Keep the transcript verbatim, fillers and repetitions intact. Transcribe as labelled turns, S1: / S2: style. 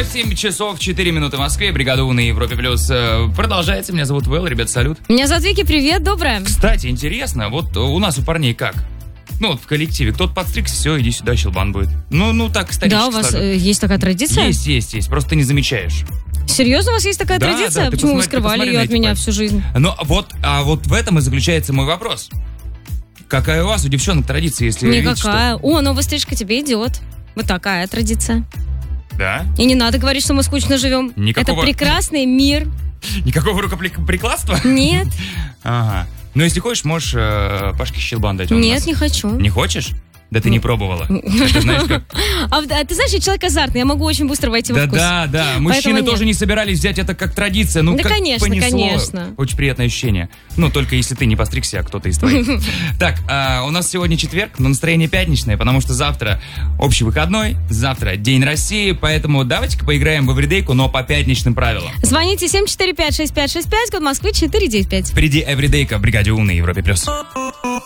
S1: восемь часов четыре минуты в Москве. Бригада У на Европе Плюс продолжается. Меня зовут Вэл. Ребят, салют.
S2: Меня зовут Вики. Привет, доброе.
S1: Кстати, интересно, вот у нас у парней как? Ну, вот в коллективе. Кто-то подстригся, все, иди сюда, щелбан будет. Ну, ну так, исторически.
S2: Да, у вас
S1: сложно.
S2: э, есть такая традиция?
S1: Есть, есть, есть. Просто ты не замечаешь.
S2: Серьезно, у вас есть такая
S1: Да,
S2: традиция?
S1: да, ты
S2: Почему вы
S1: посмотри- ты
S2: скрывали
S1: посмотри
S2: ее
S1: на
S2: от
S1: эти
S2: меня
S1: пальцы.
S2: всю жизнь?
S1: Но вот, а вот в этом и заключается мой вопрос. Какая у вас, у девчонок, традиция, если видите,
S2: Никакая. О, новая стрижка тебе идет. Вот такая традиция.
S1: что... Да?
S2: И не надо говорить, что мы скучно живем.
S1: Никакого-
S2: Это прекрасный мир.
S1: Никакого рукоприкладства?
S2: Нет,
S1: Ага. Ну, если хочешь, можешь э, Пашке щелбан дать. Он у
S2: нет,
S1: нас-
S2: не хочу.
S1: Не хочешь? Да ты не пробовала. Это знаешь как?
S2: А, в- а ты знаешь, я человек азартный, я могу очень быстро войти во
S1: Да,
S2: вкус.
S1: да, да. Мужчины
S2: нет.
S1: тоже не собирались взять это как традиция. Ну,
S2: Да,
S1: как
S2: конечно,
S1: понесло.
S2: конечно.
S1: Очень приятное ощущение. Ну, только если ты не постригся, а кто-то из твоих. Так, а, у нас сегодня четверг, но настроение пятничное, потому что завтра общий выходной, завтра День России, поэтому давайте-ка поиграем в эвридейку, но по пятничным правилам.
S2: Звоните семь четыре пять шесть пять шесть пять, код Москвы четыре девять пять.
S1: Впереди эвридейка в бригаде У на Европе плюс.